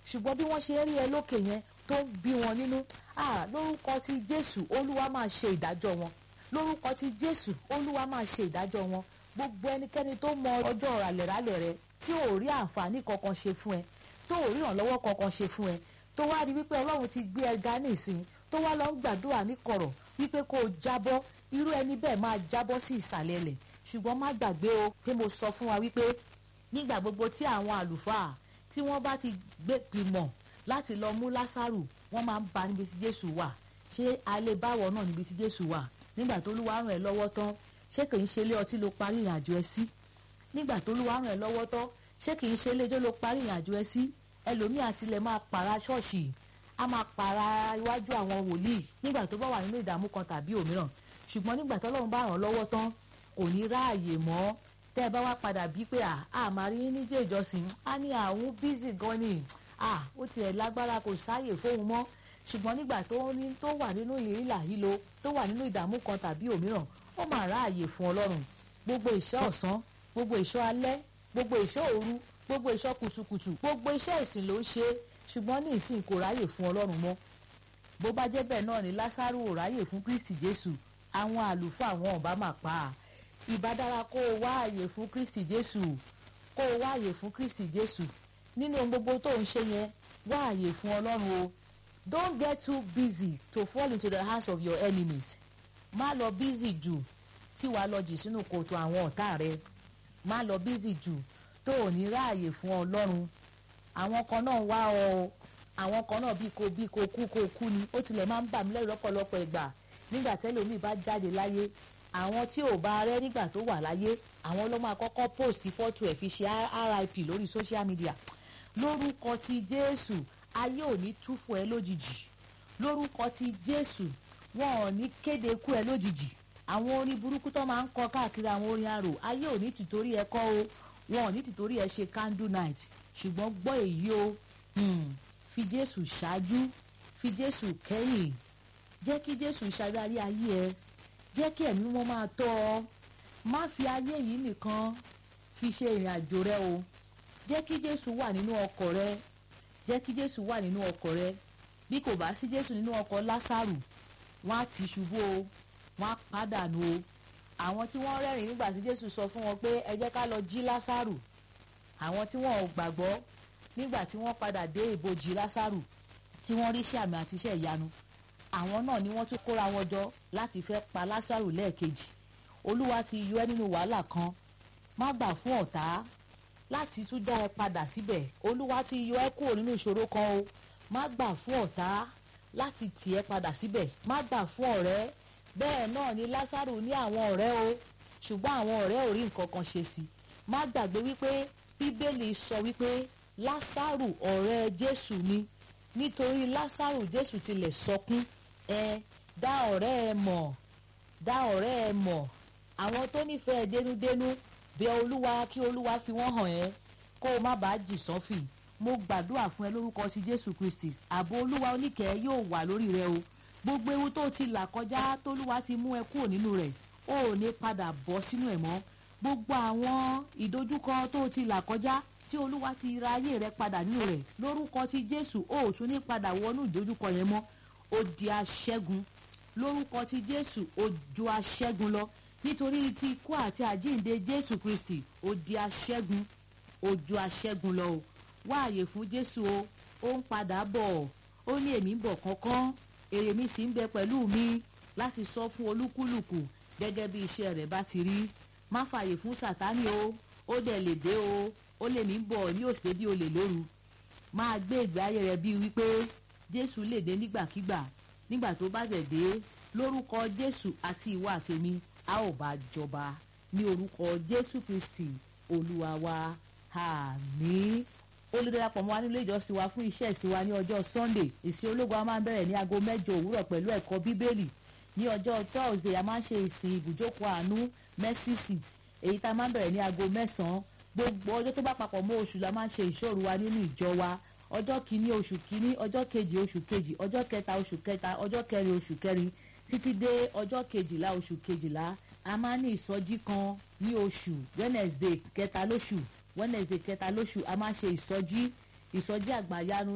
ṣùgbọ́n bí wọ́n ṣe rí ẹ lókè yẹn tó ń bí wọn nínú, lórúkọ ti Jésù Olúwa máa ṣe ìdájọ́ wọn, lórúkọ ti Jésù Olúwa máa ṣe ìdájọ́ wọn. Gbogbo ẹnikẹ́ni tó mọ ọjọ́ ràlẹ̀ràlẹ̀ rẹ tí ò rí àǹfààní kankan ṣe fún ẹ, tó ò rí ìrànlọ́wọ́ kankan ṣe fún ẹ, tó wá rí wípé Ọlọ́run ti gbé ẹ ga nísìn, tó wá lọ ń gbàdúrà ní kọ̀rọ̀ wípé kó o jábọ́, irú ẹni bẹ́ẹ̀ máa jábọ́ sí ìsàlẹ̀ ilẹ̀. Ṣùgbọ́n má gbàgbé o pé mo sọ fún wa wípé nígbà gbogbo tí àwọn àlùfáà tí wọ́n bá ti gbé gbìmọ̀ láti lọ mú Lásárù, wọ́n máa ń bá níbi tí Jésù wà. Ṣé a lè báwọ̀ náà níbi tí Jésù wà? Nígbà tó Olúwa ràn ẹ́ lọ́wọ́ tán, ṣé kì í ṣe ilé ọtí ló parí ìrìnàjò ẹ sí? Nígbà tó Olúwa ràn ẹ́ lọ́wọ́ tán, ṣé kì í ṣe ilé ijó ló parí ìrìnàjò ẹ sí? Ẹlòmíì àtilẹ̀ máa pààrà ṣọ́ọ̀ṣì, a máa pààrà iwájú àwọn wòlíì nígbà tó bá wà nínú ìdààmú kan tàbí òmíràn. Ṣùgbọ́n nígbà tó Ọlọ́run bá ràn ọ́ lọ́wọ́ tán, kò ní ráàyè mọ́. Tẹ́ ẹ bá wá padà bí pé máa rí ní ilé ìjọsìn, á ní àwọn bízì gan ni, ó tiẹ̀ lágbára kò sáàyè fóun mọ́. Ṣùgbọ́n nígbà tó wà nínú ìlà hílo, tó wà nínú ìdààmú kan tàbí òmíràn, ó máa ráàyè fún Ọlọ́run. Gbogbo ìṣọ́ ọ̀sán, gbogbo ìṣọ́ alẹ́, gbogbo ìṣọ́ òru, gbogbo ìṣọ́ kùtùkùtù, gbogbo iṣẹ́ ìsìn ló ń ṣe, ṣùgbọ́n ní ìsìn kò ráyè fún Ọlọ́run mọ́. Bó bá jẹ́ bẹ́ẹ̀ náà ni Lásárù ò ráyè fún Kristi Jésù, àwọn àlùfáà wọn ò bá máa pa á. Ìbá dára kó o wá àyè fún Kristi Jésù, kó o wá àyè fún Kristi Jésù nínú ohun gbogbo tó ń ṣe yẹn. Wá àyè fún Ọlọ́run o. Don't get too busy to fall into the hands of your enemies. Má lọ busy jù tí wàá lọ jì sínú kòtò àwọn ọ̀tá rẹ. Má lọ busy jù tó ò ní ráàyè fún Ọlọ́run. Àwọn kan náà wá ọ, àwọn kan náà bí kò kú ni. Ó tilẹ̀ máa ń bà mí lẹ́rù lọ́pọ̀lọpọ̀ ìgbà nígbà tẹ́lòmíì bá jáde láyé. Àwọn tí ò bá rẹ́ nígbà tó wà láyé, àwọn ló máa kọ́kọ́ post fọ́tò ẹ̀ fi ṣe RIP lórí social media. Lórúkọ ti Jésù, ayé ò ní tú fún ẹ lójijì. Lórúkọ ti Jésù, wọn ò ní kéde ikú ẹ lójijì. Àwọn orin burúkú tó máa ń kọ káàkiri, àwọn orin arò, ayé ò ní tìtorí ẹ kọ́ o. Wọn ò ní tìtorí ẹ ṣe candle night. Ṣùgbọ́n gbọ́ èyí o, fi Jésù ṣáájú, fi Jésù kẹ́yìn. Jẹ́ kí Jésù ṣàdarí ayé ẹ. Jẹ́ kí ẹ̀mí wọn máa tọ́ ọ. Má fi ayé yìí nìkan fi ṣe ìrìn àjò rẹ o. Jẹ́ kí Jésù wà nínú ọkọ̀ rẹ. Jẹ́ kí Jésù wà nínú ọkọ̀ rẹ. Bí kò bá sí Jésù nínú ọkọ̀ Lásárù, wọ́n á ti ṣubú o, wọ́n á pàdánù o. Àwọn tí wọ́n rẹ́rìn nígbà tí Jésù sọ fún wọn pé ẹ jẹ́ ká lọ jí Lásárù, àwọn tí wọ́n ò gbàgbọ́ nígbà tí wọ́n padà dé ibojì Lásárù tí wọ́n rí iṣẹ́ àmì àti iṣẹ́ ìyanu, àwọn náà ni wọ́n tún kóra wọn jọ láti fẹ́ pa Lásárù lẹ́ẹ̀kejì. Olúwa ti yọ ẹ́ nínú wàhálà kan, má gbà fún ọ̀tá láti tún dá ẹ padà síbẹ̀. Olúwa ti yọ ẹ́ kúrò nínú ìṣòro kan o, má gbà fún ọ̀tá láti tì ẹ́ padà síbẹ̀. Má gbà fún ọ̀rẹ́. Bẹ́ẹ̀ náà ni Lásárù ní àwọn ọ̀rẹ́ o, ṣùgbọ́n àwọn ọ̀rẹ́ ò rí nǹkan kan ṣe sí. Má gbàgbé wípé Bíbélì sọ wípé Lásárù ọ̀rẹ́ Jésù ni. Nítorí Lásárù Jésù tilẹ̀ sọkún. Dá ọ̀rẹ́ ẹ mọ̀, dá ọ̀rẹ́ ẹ mọ̀. Àwọn tó nífẹ̀ẹ́ dénúdénú, bẹ̀ Olúwa kí Olúwa fi wọ́n hàn ẹ́ kó o má bàa jì sọ́fìn. Mo gbàdúrà fún ẹ lórúkọ ti Jésù Kristi. Ààbò Olúwa oníkẹ́ yóò wà lórí rẹ o. Gbogbo ewu tó ti là kọjá tólúwa ti mú ẹ kúrò nínú rẹ̀, ó ò ní padà bọ́ sínú ẹ̀ mọ́. Gbogbo àwọn ìdojúkọ tó ti là kọjá tí Olúwa ti ra ayé rẹ padà nínú rẹ̀, lórúkọ ti Jésù ó ò tún ní padà wọnú ìdojúkọ yẹn mọ́. Ó di aṣẹ́gun. Lórúkọ ti Jésù ó ju aṣẹ́gun lọ. Nítorí ti ikú àti àjíǹde Jésù Kristi, ó di aṣẹ́gun, ó ju aṣẹ́gun lọ o. Wá àyè fún Jésù o, ó ń padà bọ̀. Ó ní èmi ń bọ̀ kánkán, èrè mi sì ń bẹ pẹ̀lú mi láti sọ fún olúkúlùkù gẹ́gẹ́ bí iṣẹ́ rẹ̀ bá ti rí. Má fààyè fún Sátánì o, ó dẹ̀ lè dé o, ó lè ní bọ̀ ní òsèlè bí olè lóru. Máa gbé ìgbé ayé rẹ bíi wípé Jésù lè dé nígbàkígbà. Nígbà tó bá dẹ̀ dé, lórúkọ Jésù àti ìwọ àtèmi, a ó bá jọba ní orúkọ Jésù Kristi Olúwa wa. Àmín. Olùdarapọ̀ mọ́ wa nílé ìjọsìn wa fún iṣẹ́ ìsìn wa ní ọjọ́ Sunday. Ìsìn ológo a máa ń bẹ̀rẹ̀ ní aago 7 òwúrọ̀ pẹ̀lú ẹ̀kọ́ Bíbélì. Ní ọjọ́ Thursday a máa ń ṣe ìsìn ibùjókòó àánú Mercy Seat, èyí tá a máa ń bẹ̀rẹ̀ ní aago 9. Gbogbo ọjọ́ tó bá papọ̀ mọ́ oṣù la máa ń ṣe ìṣòro wa nínú ìjọ wa. Ọjọ́ kìíní oṣù kìíní, ọjọ́ kejì oṣù kejì, ọjọ́ kẹta oṣù kẹta, ọjọ́ kẹrin oṣù kẹrin, títí dé ọjọ́ kejìlá oṣù kejìlá. A máa ń ní ìsọjí kan ní oṣù Wednesday kẹta lóṣù a máa ń ṣe ìsọjí àgbàyanu